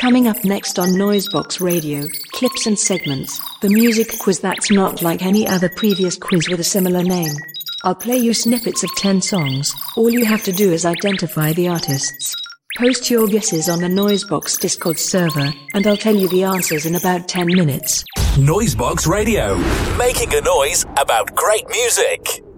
Coming up next on Noisebox Radio, clips and segments, the music quiz that's not like any other previous quiz with a similar name. I'll play you snippets of 10 songs, all you have to do is identify the artists. Post your guesses on the Noisebox Discord server, and I'll tell you the answers in about 10 minutes. Noisebox Radio, making a noise about great music.